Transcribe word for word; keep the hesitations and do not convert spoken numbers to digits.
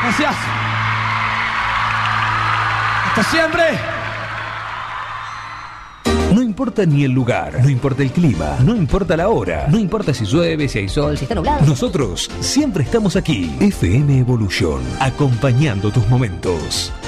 Gracias. Hasta siempre. No importa ni el lugar, no importa el clima, no importa la hora, no importa si llueve, si hay sol, si está nublado. Nosotros siempre estamos aquí. F M Evolution, acompañando tus momentos.